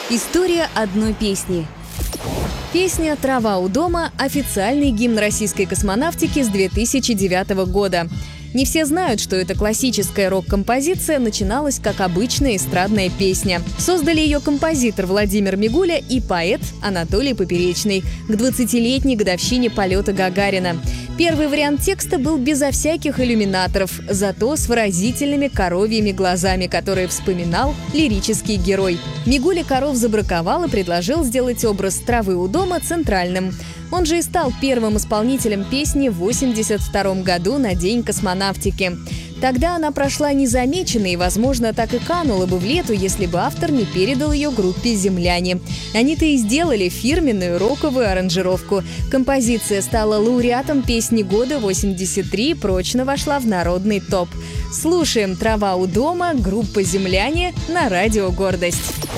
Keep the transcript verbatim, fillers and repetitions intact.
История одной песни. Песня «Трава у дома» – официальный гимн российской космонавтики с две тысячи девятого года. Не все знают, что эта классическая рок-композиция начиналась как обычная эстрадная песня. Создали ее композитор Владимир Мигуля и поэт Анатолий Поперечный к двадцатилетней годовщине полета Гагарина. Первый вариант текста был безо всяких иллюминаторов, зато с выразительными коровьими глазами, которые вспоминал лирический герой. Мигуля коров забраковал и предложил сделать образ травы у дома центральным. Он же и стал первым исполнителем песни в восемьдесят втором году на День космонавтики. Тогда она прошла незамеченной и, возможно, так и канула бы в лету, если бы автор не передал ее группе «Земляне». Они-то и сделали фирменную роковую аранжировку. Композиция стала лауреатом песни года восемьдесят три и прочно вошла в народный топ. Слушаем «Трава у дома», группа «Земляне» на радио «Гордость».